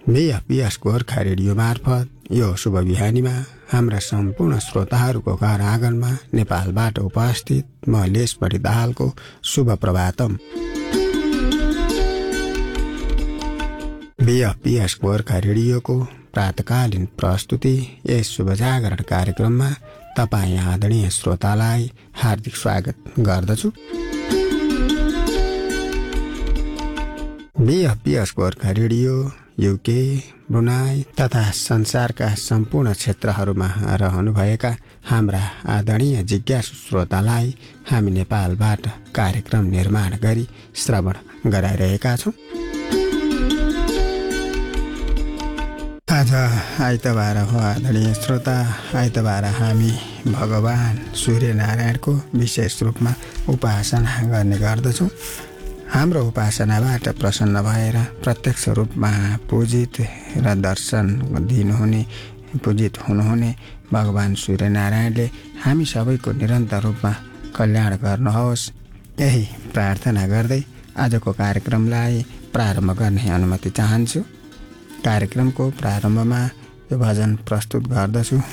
BFPS Gorkha radio मार्फत यो शुभ बिहानीमा हाम्रा सम्पूर्ण श्रोताहरूको घर आँगनमा नेपालबाट उपस्थित म लेसबढी दाहालको शुभ प्रभातम। BFPS गोर्खा रेडियोको प्रातकालीन प्रस्तुति यस शुभ जागरण कार्यक्रममा तपाईँ आदरणीय श्रोतालाई हार्दिक स्वागत गर्दछु। BFPS Gorkha radio UK, Brunei तथा संसारका सम्पूर्ण क्षेत्रहरूमा रहनुभएका हाम्रा आदरणीय जिज्ञासु श्रोतालाई हामी नेपालबाट कार्यक्रम निर्माण गरी श्रवण गराइरहेका छौँ। आज आइतबार हो आदरणीय श्रोता। आइतबार हामी भगवान सूर्यनारायणको विशेष रूपमा उपासना गर्ने गर्दछौँ। हाम्रो उपासनाबाट प्रसन्न भएर प्रत्यक्ष रूपमा पूजित र दर्शन दिनुहुने पूजित हुनुहुने भगवान सूर्यनारायणले हामी सबैको निरन्तर रूपमा कल्याण गर्नुहोस्, यही प्रार्थना गर्दै आजको कार्यक्रमलाई प्रारम्भ गर्ने अनुमति चाहन्छु। कार्यक्रमको प्रारम्भमा यो भजन प्रस्तुत गर्दछु।